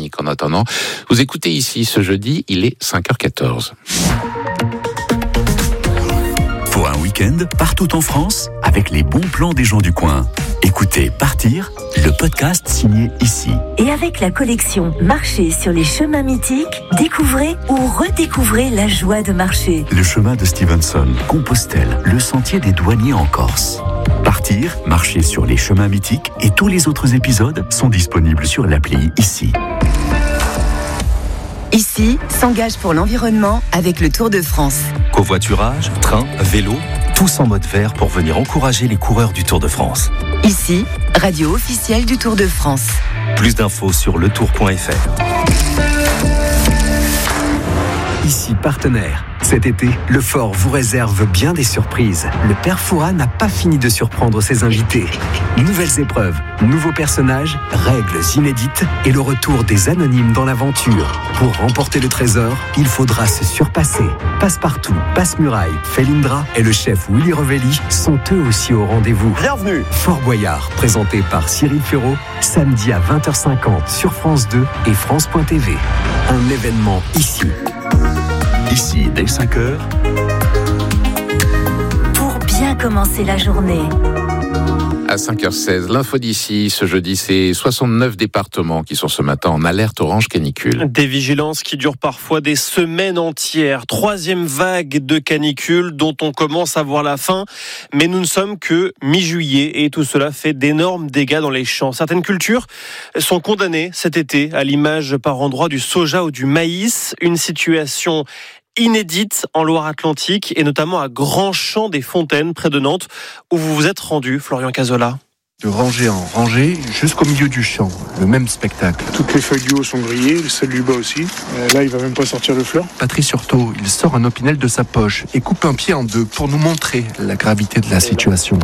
organique. En attendant, vous écoutez ici ce jeudi, il est 5h14. Pour un week-end, partout en France, avec les bons plans des gens du coin. Écoutez Partir, le podcast signé ici. Et avec la collection Marcher sur les chemins mythiques, découvrez ou redécouvrez la joie de marcher. Le chemin de Stevenson, Compostelle, le sentier des douaniers en Corse. Partir, marcher sur les chemins mythiques et tous les autres épisodes sont disponibles sur l'appli ici. Ici s'engage pour l'environnement avec le Tour de France. Covoiturage, train, vélo, tous en mode vert pour venir encourager les coureurs du Tour de France. Ici, radio officielle du Tour de France. Plus d'infos sur letour.fr. Ici partenaire. Cet été, le Fort vous réserve bien des surprises. Le Père Fouras n'a pas fini de surprendre ses invités. Nouvelles épreuves, nouveaux personnages, règles inédites et le retour des anonymes dans l'aventure. Pour remporter le trésor, il faudra se surpasser. Passepartout, Passe-Muraille, Felindra et le chef Willy Revelli sont eux aussi au rendez-vous. Bienvenue. Fort Boyard, présenté par Cyril Ferraud, samedi à 20h50 sur France 2 et France.tv. Un événement ici. Ici, dès 5h. Pour bien commencer la journée. À 5h16, l'info d'ici, ce jeudi, c'est 69 départements qui sont ce matin en alerte orange canicule. Des vigilances qui durent parfois des semaines entières. 3e vague de canicule dont on commence à voir la fin. Mais nous ne sommes que mi-juillet et tout cela fait d'énormes dégâts dans les champs. Certaines cultures sont condamnées cet été, à l'image par endroits du soja ou du maïs. Une situation inédite en Loire-Atlantique et notamment à Grand-Champ des Fontaines près de Nantes où vous vous êtes rendu, Florian Cazola. De rangée en rangée jusqu'au milieu du champ, le même spectacle. Toutes les feuilles du haut sont grillées, celles du bas aussi. Là, il va même pas sortir de fleurs. Patrice Surtot, il sort un opinel de sa poche et coupe un pied en deux pour nous montrer la gravité de la situation.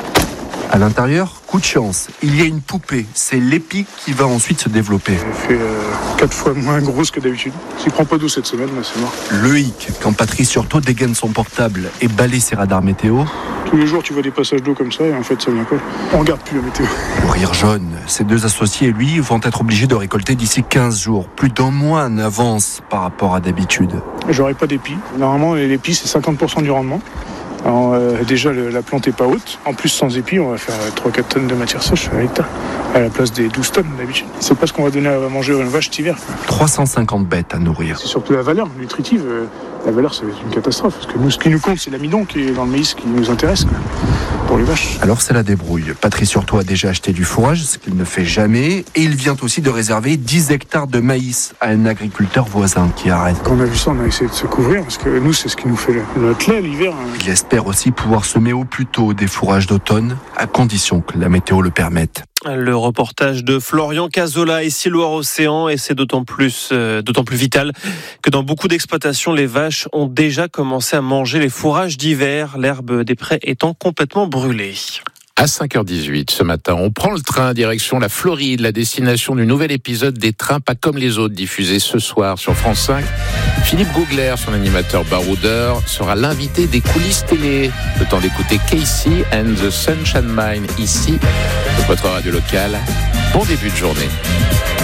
À l'intérieur, coup de chance, il y a une poupée. C'est l'épi qui va ensuite se développer. Elle fait 4 fois moins grosse que d'habitude. S'il prend pas d'eau cette semaine, c'est mort. Le hic, quand Patrice Surtot dégaine son portable et balaye ses radars météo. Tous les jours, tu vois des passages d'eau comme ça et en fait, ça vient pas. On regarde plus la météo. Le rire jaune, ses deux associés et lui vont être obligés de récolter d'ici 15 jours. Plus d'un mois en avance par rapport à d'habitude. J'aurai pas d'épi. Normalement, l'épi, c'est 50% du rendement. Alors, déjà, la plante est pas haute. En plus, sans épi, on va faire 3-4 tonnes de matière sèche à l'hectare, à la place des 12 tonnes d'habitude. C'est pas ce qu'on va donner à manger à une vache cet hiver. 350 bêtes à nourrir. C'est surtout la valeur nutritive. La valeur, ça va être une catastrophe. Parce que nous, ce qui nous compte, c'est l'amidon qui est dans le maïs qui nous intéresse, pour les vaches. Alors, c'est la débrouille. Patrice Surtot a déjà acheté du fourrage, ce qu'il ne fait jamais. Et il vient aussi de réserver 10 hectares de maïs à un agriculteur voisin qui arrête. Quand on a vu ça, on a essayé de se couvrir. Parce que nous, c'est ce qui nous fait notre lait l'hiver. Il espère aussi pouvoir semer au plus tôt des fourrages d'automne, à condition que la météo le permette. Le reportage de Florian Cazola ici Loire-Océan et c'est d'autant plus vital que dans beaucoup d'exploitations, les vaches ont déjà commencé à manger les fourrages d'hiver, l'herbe des prés étant complètement brûlée. À 5h18 ce matin, on prend le train direction la Floride, la destination du nouvel épisode des Trains pas comme les autres diffusé ce soir sur France 5. Philippe Googler, son animateur baroudeur, sera l'invité des coulisses télé. Le temps d'écouter Casey and the Sunshine Mine ici, de votre radio locale. Bon début de journée.